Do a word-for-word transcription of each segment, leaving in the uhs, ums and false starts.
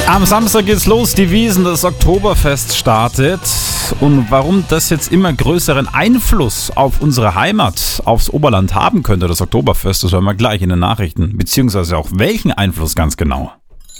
Am Samstag geht's los, die Wiesn, das Oktoberfest startet. Und warum das jetzt immer größeren Einfluss auf unsere Heimat, aufs Oberland haben könnte, das Oktoberfest, das hören wir gleich in den Nachrichten. Beziehungsweise auch welchen Einfluss ganz genau.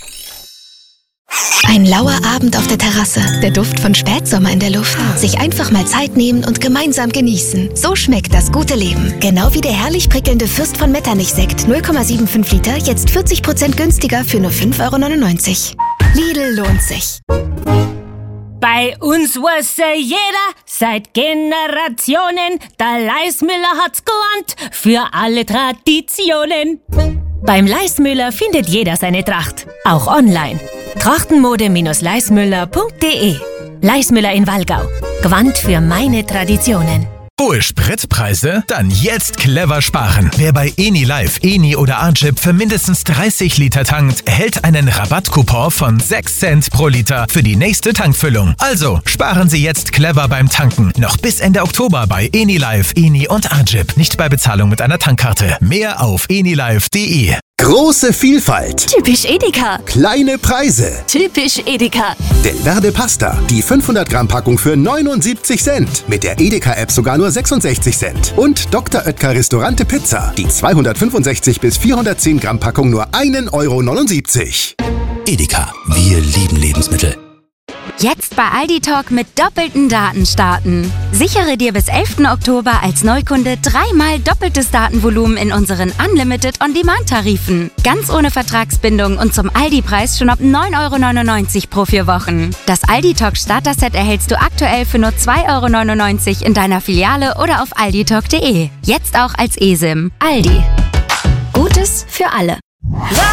Ein lauer Abend auf der Terrasse, der Duft von Spätsommer in der Luft. Sich einfach mal Zeit nehmen und gemeinsam genießen. So schmeckt das gute Leben. Genau wie der herrlich prickelnde Fürst von Metternich-Sekt, null Komma fünfundsiebzig Liter, jetzt vierzig Prozent günstiger für nur fünf Euro neunundneunzig. Lidl lohnt sich. Bei uns wusste jeder seit Generationen, der Leismüller hat's gelernt für alle Traditionen. Beim Leismüller findet jeder seine Tracht, auch online. Trachtenmode Leismüller punkt de. Leismüller in Wallgau. Gewandt für meine Traditionen. Hohe Spritpreise? Dann jetzt clever sparen. Wer bei Eni Live, Eni oder Arjip für mindestens dreißig Liter tankt, erhält einen Rabattcoupon von sechs Cent pro Liter für die nächste Tankfüllung. Also sparen Sie jetzt clever beim Tanken. Noch bis Ende Oktober bei Eni Live, Eni und Arjip. Nicht bei Bezahlung mit einer Tankkarte. Mehr auf enilive punkt de. Große Vielfalt. Typisch Edeka. Kleine Preise. Typisch Edeka. Del Verde Pasta. Die fünfhundert Gramm Packung für neunundsiebzig Cent. Mit der Edeka-App sogar nur sechsundsechzig Cent. Und Doktor Oetker Restaurante Pizza. Die zweihundertfünfundsechzig bis vierhundertzehn Gramm Packung nur ein Euro neunundsiebzig. Edeka. Wir lieben Lebensmittel. Jetzt bei Aldi Talk mit doppelten Daten starten. Sichere dir bis elften Oktober als Neukunde dreimal doppeltes Datenvolumen in unseren Unlimited On-Demand-Tarifen. Ganz ohne Vertragsbindung und zum Aldi-Preis schon ab neun Euro neunundneunzig pro vier Wochen. Das Aldi Talk Starter-Set erhältst du aktuell für nur zwei Euro neunundneunzig in deiner Filiale oder auf alditalk punkt de. Jetzt auch als eSIM. Aldi. Gutes für alle.